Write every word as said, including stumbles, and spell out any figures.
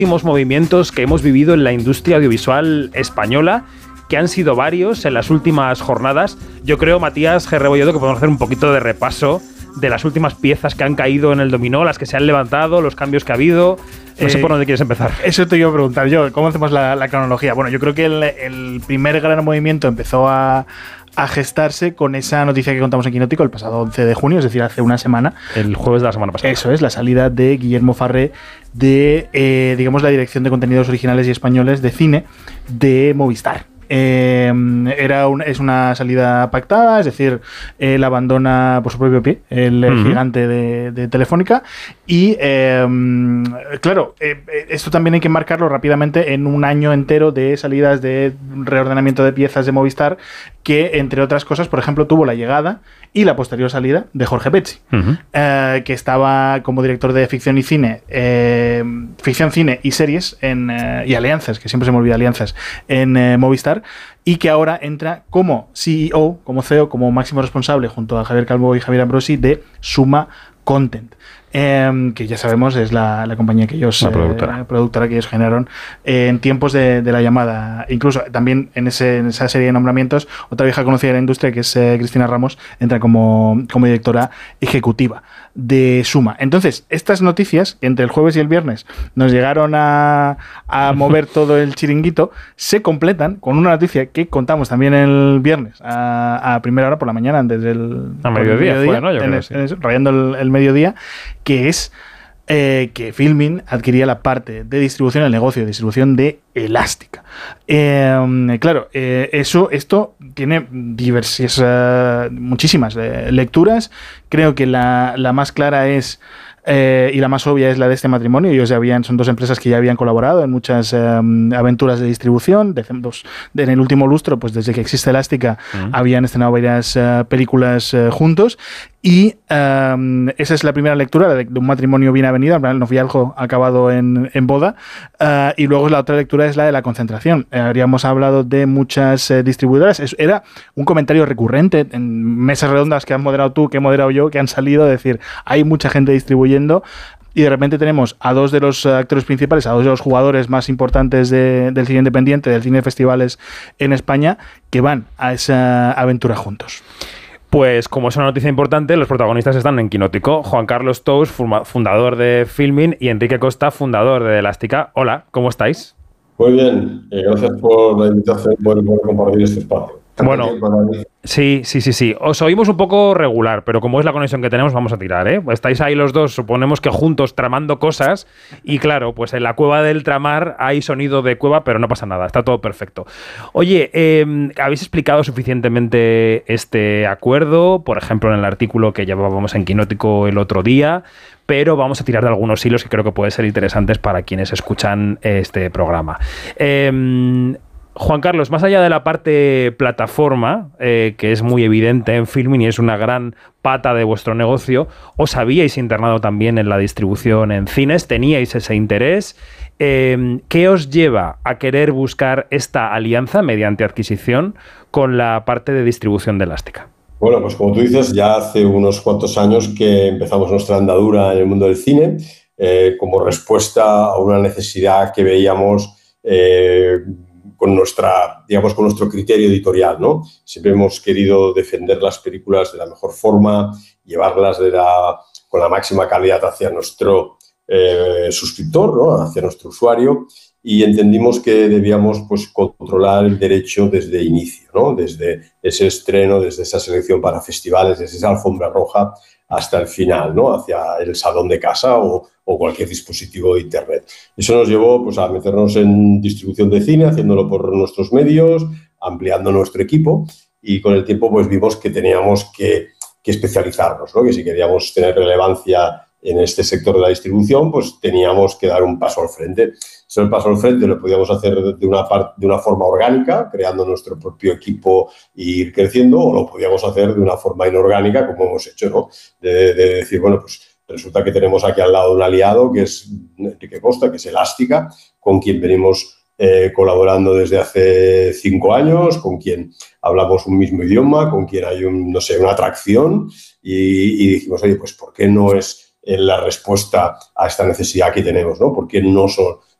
últimos movimientos que hemos vivido en la industria audiovisual española, que han sido varios en las últimas jornadas. Yo creo, Matías G. Rebolledo, que podemos hacer un poquito de repaso de las últimas piezas que han caído en el dominó, las que se han levantado, los cambios que ha habido. No sé eh, por dónde quieres empezar. Eso te iba a preguntar yo, ¿cómo hacemos la, la cronología? Bueno, yo creo que el, el primer gran movimiento empezó a, a gestarse con esa noticia que contamos en Quinótico el pasado once de junio, es decir, hace una semana. El jueves de la semana pasada. Eso es, la salida de Guillermo Farré de, eh, digamos, la dirección de contenidos originales y españoles de cine de Movistar. Eh, era un, es una salida pactada, es decir, él abandona por su propio pie, el uh-huh. gigante de, de Telefónica. Y eh, claro, eh, esto también hay que marcarlo rápidamente en un año entero de salidas de reordenamiento de piezas de Movistar, que entre otras cosas, por ejemplo, tuvo la llegada y la posterior salida de Jorge Pecci, uh-huh. eh, que estaba como director de ficción y cine, eh, ficción, cine y series en, eh, y alianzas, que siempre se me olvida alianzas, en eh, Movistar, y que ahora entra como C E O, como C E O, como máximo responsable junto a Javier Calvo y Javier Ambrosi de Suma Content. Eh, que ya sabemos es la, la compañía que ellos, la productora. Eh, la productora que ellos generaron eh, en tiempos de, de la llamada. Incluso también en, ese, en esa serie de nombramientos, otra vieja conocida de la industria, que es eh, Cristina Ramos, entra como, como directora ejecutiva de Suma. Entonces, estas noticias, que entre el jueves y el viernes nos llegaron a, a mover todo el chiringuito, se completan con una noticia que contamos también el viernes a, a primera hora por la mañana, antes del a mediodía, mediodía fue, ¿no? Yo creo en, que sí. en eso, rayando el, el mediodía, que es eh, que Filmin adquiría la parte de distribución, el negocio de distribución de Elástica. Eh, claro, eh, eso, esto tiene diversas, uh, muchísimas eh, lecturas. Creo que la, la más clara es Eh, y la más obvia es la de este matrimonio. Ellos ya habían, son dos empresas que ya habían colaborado en muchas eh, aventuras de distribución. De, dos, de, en el último lustro, pues desde que existe Elástica, uh-huh. habían estrenado varias uh, películas uh, juntos. Y um, esa es la primera lectura, la de, de un matrimonio bien avenido, el noviazgo acabado en, en boda. Uh, y luego la otra lectura es la de la concentración. Eh, habríamos hablado de muchas eh, distribuidoras. Es, era un comentario recurrente en mesas redondas que has moderado tú, que he moderado yo, que han salido, es decir, hay mucha gente distribuyendo. Y de repente tenemos a dos de los actores principales, a dos de los jugadores más importantes de, del cine independiente, del cine de festivales en España, que van a esa aventura juntos. Pues como es una noticia importante, los protagonistas están en Quinótico. Juan Carlos Tous, fundador de Filmin, y Enrique Costa, fundador de Elástica. Hola, ¿cómo estáis? Muy bien, eh, gracias por la invitación, por, por compartir este espacio. Bueno, sí, sí, sí, sí. Os oímos un poco regular, pero como es la conexión que tenemos, vamos a tirar, ¿eh? Estáis ahí los dos, suponemos que juntos tramando cosas, y claro, pues en la cueva del tramar hay sonido de cueva, pero no pasa nada, está todo perfecto. Oye, eh, ¿habéis explicado suficientemente este acuerdo? Por ejemplo, en el artículo que llevábamos en Quinótico el otro día, pero vamos a tirar de algunos hilos que creo que pueden ser interesantes para quienes escuchan este programa. Eh, Juan Carlos, más allá de la parte plataforma, eh, que es muy evidente en Filmin y es una gran pata de vuestro negocio, os habíais internado también en la distribución en cines, teníais ese interés. Eh, ¿Qué os lleva a querer buscar esta alianza mediante adquisición con la parte de distribución de Elástica? Bueno, pues como tú dices, ya hace unos cuantos años que empezamos nuestra andadura en el mundo del cine, eh, como respuesta a una necesidad que veíamos eh, con nuestra, digamos, con nuestro criterio editorial, ¿no? Siempre hemos querido defender las películas de la mejor forma, llevarlas de la, con la máxima calidad hacia nuestro eh, suscriptor, ¿no? Hacia nuestro usuario, y entendimos que debíamos, pues, controlar el derecho desde inicio, ¿no? Desde ese estreno, desde esa selección para festivales, desde esa alfombra roja hasta el final, ¿no? Hacia el salón de casa o, o cualquier dispositivo de Internet. Eso nos llevó, pues, a meternos en distribución de cine, haciéndolo por nuestros medios, ampliando nuestro equipo, y con el tiempo, pues, vimos que teníamos que, que especializarnos, ¿no? Que si queríamos tener relevancia en este sector de la distribución, pues teníamos que dar un paso al frente. Ese paso al frente lo podíamos hacer de una, part, de una forma orgánica, creando nuestro propio equipo e ir creciendo, o lo podíamos hacer de una forma inorgánica, como hemos hecho, ¿no? De, de decir, bueno, pues resulta que tenemos aquí al lado un aliado, que es Enrique Costa, que es Elástica, con quien venimos eh, colaborando desde hace cinco años, con quien hablamos un mismo idioma, con quien hay, un, no sé, una atracción, y, y dijimos, oye, pues ¿por qué no es la respuesta a esta necesidad que tenemos, ¿no? ¿Por qué no, so,